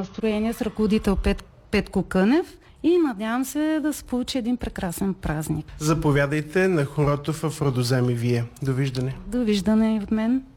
настроение с ръководител Петко Кънев и надявам се да се получи един прекрасен празник. Заповядайте на хорото в Родоземи Вие. Довиждане. Довиждане и от мен.